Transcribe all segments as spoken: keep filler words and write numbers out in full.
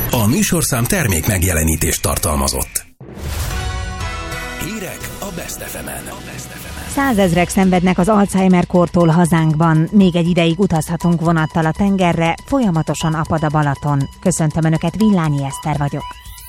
A műsorszám termék megjelenítést tartalmazott. Hírek a Best ef emen. Százezrek szenvednek az Alzheimer-kórtól hazánkban. Még egy ideig utazhatunk vonattal a tengerre, folyamatosan apad a Balaton. Köszöntöm Önöket, Villányi Eszter vagyok.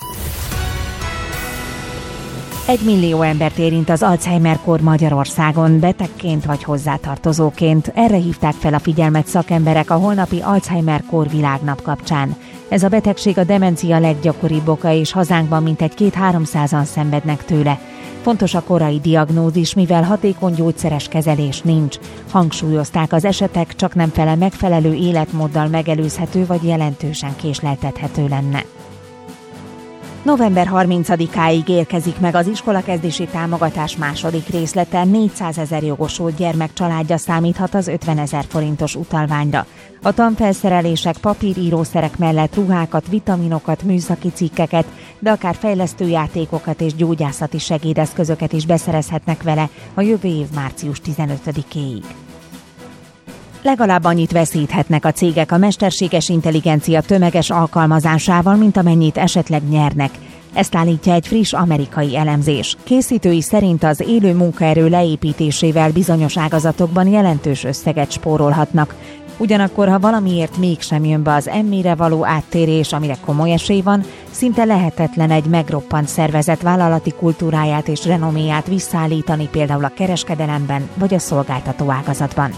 Egy millió embert érint az Alzheimer-kór Magyarországon, betegként vagy hozzátartozóként. Erre hívták fel a figyelmet szakemberek a holnapi Alzheimer-kór világnap kapcsán. Ez a betegség a demencia leggyakoribb oka, és hazánkban mintegy két-háromszázan szenvednek tőle. Fontos a korai diagnózis, mivel hatékony gyógyszeres kezelés nincs. Hangsúlyozták, az esetek csak nem fele megfelelő életmóddal megelőzhető vagy jelentősen késleltethető lenne. november harmincadikáig érkezik meg az iskolakezdési támogatás második részlete, négyszázezer jogosult gyermek családja számíthat az ötvenezer forintos utalványra. A tanfelszerelések, papírírószerek mellett ruhákat, vitaminokat, műszaki cikkeket, de akár fejlesztőjátékokat és gyógyászati segédeszközöket is beszerezhetnek vele a jövő év március tizenötödikéig. Legalább annyit veszíthetnek a cégek a mesterséges intelligencia tömeges alkalmazásával, mint amennyit esetleg nyernek. Ezt állítja egy friss amerikai elemzés. Készítői szerint az élő munkaerő leépítésével bizonyos ágazatokban jelentős összeget spórolhatnak. Ugyanakkor, ha valamiért mégsem jön be az emmire való áttérés, amire komoly esély van, szinte lehetetlen egy megroppant szervezet vállalati kultúráját és renoméját visszaállítani például a kereskedelemben vagy a szolgáltató ágazatban.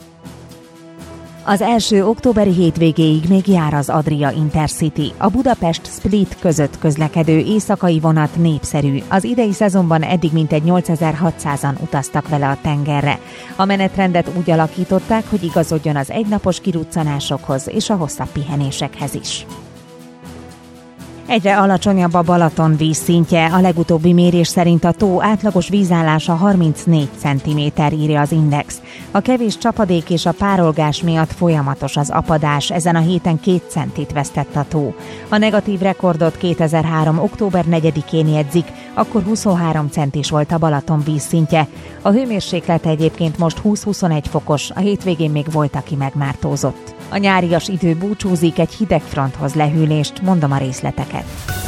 Az első októberi hétvégéig még jár az Adria Intercity. A Budapest-Split között közlekedő éjszakai vonat népszerű. Az idei szezonban eddig mintegy nyolcezer-hatszázan utaztak vele a tengerre. A menetrendet úgy alakították, hogy igazodjon az egynapos kiruccanásokhoz és a hosszabb pihenésekhez is. Egyre alacsonyabb a Balaton vízszintje, a legutóbbi mérés szerint a tó átlagos vízállása harmincnégy centiméter, írja az Index. A kevés csapadék és a párolgás miatt folyamatos az apadás, ezen a héten két centit vesztett a tó. A negatív rekordot kétezer-három. október negyedikén jegyzik, akkor huszonhárom centis volt a Balaton vízszintje. A hőmérséklet egyébként most húsz-huszonegy fokos, a hétvégén még volt, aki megmártózott. A nyárias idő búcsúzik, egy hideg fronthoz lehűlést, mondom a részleteket.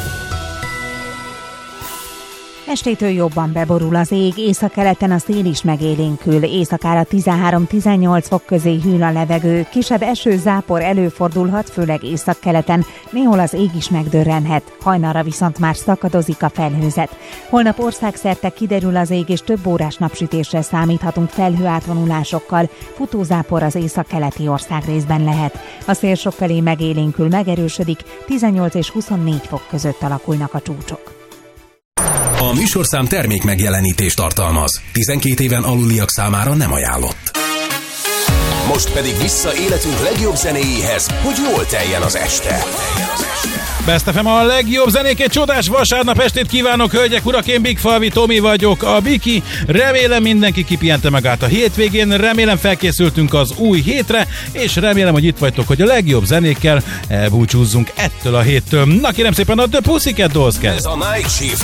Estétől jobban beborul az ég, északkeleten a szél is megélénkül, éjszakára tizenhárom-tizennyolc fok közé hűl a levegő, kisebb eső-zápor előfordulhat, főleg északkeleten, néhol az ég is megdörrenhet, hajnalra viszont már szakadozik a felhőzet. Holnap országszerte kiderül az ég, és több órás napsütésre számíthatunk felhőátvonulásokkal, futózápor az északkeleti országrészben lehet. A szél sokfelé megélénkül, megerősödik, tizennyolc és huszonnégy fok között alakulnak a csúcsok. A műsorszám termék megjelenítést tartalmaz. tizenkét éven aluliak számára nem ajánlott. Most pedig vissza életünk legjobb zenéjéhez, hogy jól teljen az este. Best ef em a legjobb zenék, egy csodás vasárnap estét kívánok, hölgyek, urak, én Big Falvi Tomi vagyok, a Biki. Remélem mindenki kipihente magát a hétvégén, remélem felkészültünk az új hétre, és remélem, hogy itt vagytok, hogy a legjobb zenékkel elbúcsúzzunk ettől a héttől. Na kérem szépen, a The Pussycat Dolls kezd. Ez a Night Shift.